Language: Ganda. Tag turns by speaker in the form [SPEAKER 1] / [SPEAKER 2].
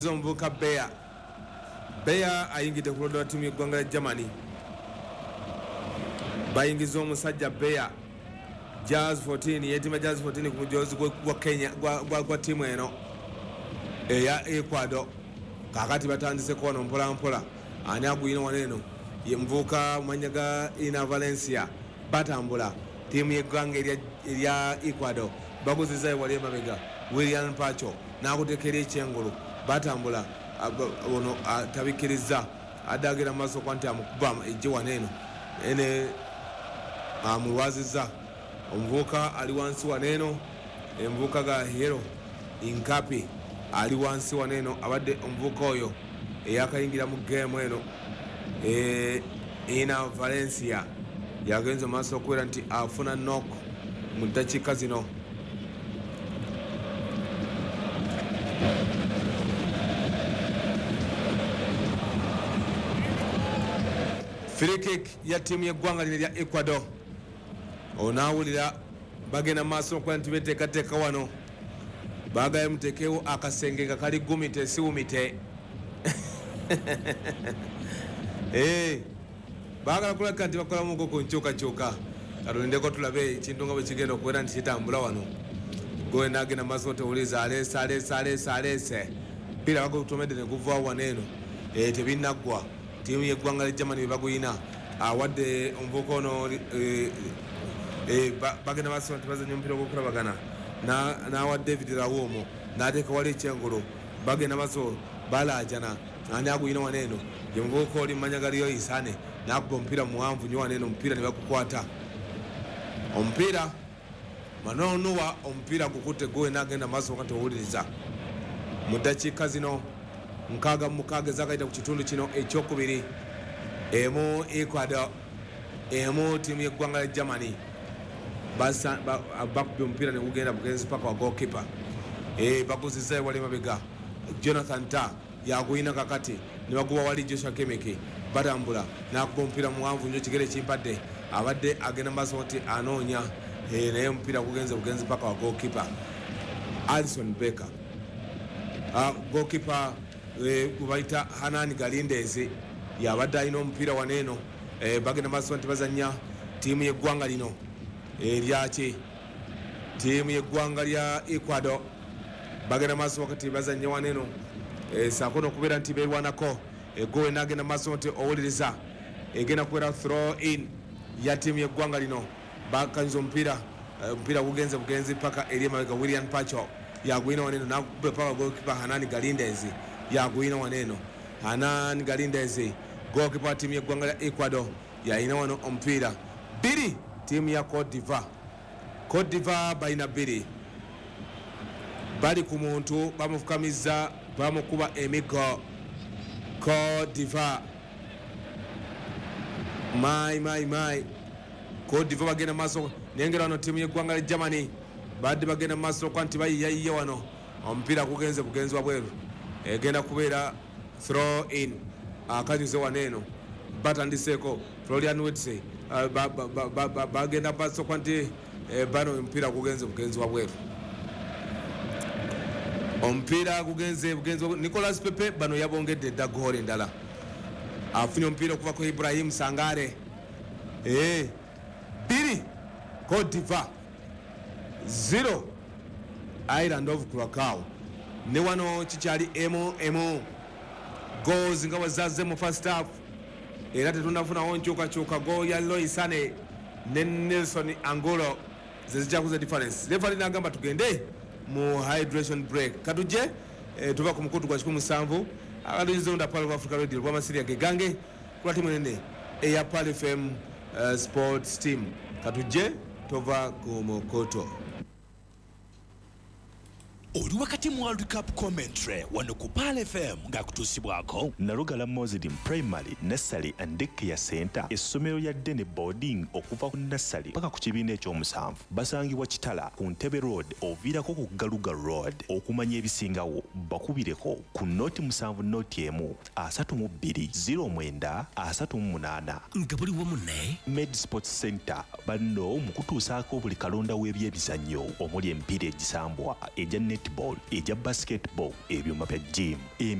[SPEAKER 1] Zomvuka Beya ayingidde ku lwa ttiimu y'eggwanga lya Germany. Bayingiza omusajja Beya Jazz 14 yeetima Jazz 14 ku mujoozi gwa Kenya gwa ttiimu eno eya Ecuador. Kaakati batandise kuwano mpola mpola ani agwino waneeno ye muvubuka mumanya ga Ina Valencia batambula ttiimu y'eggwanga erya Ecuador baguzizayo wali emabega William Pacho n'akuteekera ekyengulu batambula ono tabikkiriza adagira maaso kwa nti amukuba ejje waneeno ene amulwaziza omuvubuka ali wansi waneeno emuvubuka ga Hero Inkapi ali wansi waneeno abadde omuvubuka oyo eyakayingira mu geemu eno Ina Valencia yagenze maaso okubeera nti afuna knock mu ddakiika zino. Free kick ya tiimu y'eggwanga lino erya Ecuador. Onaawulira bagenda maaso okuba nti beteekateeka wano baagaye muteekewo akasenge nga kali gumite siwumite baagala kulaka nti bakolamu ko ku nkyukakyuka katulindeko tulabe ekintu nga bwe kigenda okubeera nti kitambula wano gowe naagenda maaso tewuliza aleese mpira bagutomedde ne guvaawo waneeno tebinnaggwa tiimu y'eggwanga lya Germany baguyina awadde omuvubuka ono bagenda maaso nti bazanya omupiira ogw'okulabagana n'awa David Rawomo n'ateeka wali ekyengulu bagenda maaso balaajana ani aguyina waneeno ye muvubuka oli mmanya galiyo Isane n'akuba omupiira muwanvu nnyo waneeno omupiira ne bagukwata omupiira manoonuwa omupiira gukutte gowe n'agenda maaso nga tewuliriza mu ddakiika zino 6 ezakayita ku kitundu kino ekyokubiri emu Ecuador emu tiimu y'eggwanga lya Germany bakubye omupiira ne gugenda bugenzi paka wa goalkeeper baguzizayo wali mabega Jonathan Ta yaguyina kakati ne baguba wali Joshua Kemeke batambula n'akuba omupiira muwanvu nnyo kigere kimpadde abadde agenda maaso nti anoonya naye omupiira gugenze bugenzi paka wa goalkeeper Alison Becker goalkeeper gubayita Hanan Galindezi yabadde alina omupiira waneeno bagenda maaso nti bazanya tiimu y'eggwanga lino eryaki tiimu y'eggwanga lya Ecuador bagenda maaso wakati bazanya waneeno saako n'okubeera nti beerwanako egowe n'agenda maaso nti owuliriza egenda kubeera throw in ya tiimu y'eggwanga lino bakanyiza omupiira gugenze bugenzi paka eri emabega William Pacho yagwina waneeno n'akuba paka goalkeeper Hanan Galindezi yagwina waneeno Hanan Galindezi goalkeeper wa tiimu y'eggwanga lya Ecuador yalina wano omupiira 2 tiimu ya Cote d'Ivoire balina 2 bali ku muntu bamufukamiza bamukuba emigo Cote d'Ivoire my Cote d'Ivoire bagenda maaso nengera wano tiimu y'eggwanga lya Germany badde bagenda maaso kwa nti bayiyayiye wano omupiira gugenze bugenzi wabweru egenda kubeera throw in akanyuze waneeno batandiseeko Florian Wirtz bagenda maaso kwa nti bano omupiira gugenze bugenzi wabweru omupiira gugenze bugenzi Nicolas Pepe bano yabongedde edda goal endala afunye omupiira okuva ku Ibrahim Sangare 2 Cote d'Ivoire 0 Island of Curacao ne wano kikyali emu goals nga wazazze mu first half era tetunafunawo nkyukakyuka goal ya Loisane ne Nelson Angulo zezijjakuza difference referee n'agamba tugende mu hydration break katujje tuva ku mukutu gwa 17 akadulizo nda Palo Africa Radio rwa masiri gegange kula timu nene eya Palo FM sports team katujje tova ku mukutu.
[SPEAKER 2] Oli wakati mu World Cup commentary wano ku Pal FM ngakutuusibwako
[SPEAKER 3] Narugala Muslim Primary Nursery and Daycare Center essomero lya Dene Boarding okuva ku nursery paka ku kibiina ekyomusanvu basangibwa Kitala ku Ntebe Road oviirako ku Galuga Road okumanya ebisingawo bakubireko ku noti 7 noti emu 32 09
[SPEAKER 2] nga buli wamu ne
[SPEAKER 3] Med Sports Center banno mukutuusaako buli kalonda w'ebyebizannyo omuli empiira egisambwa ejja netball, egya basketball, ebyuma bya gym,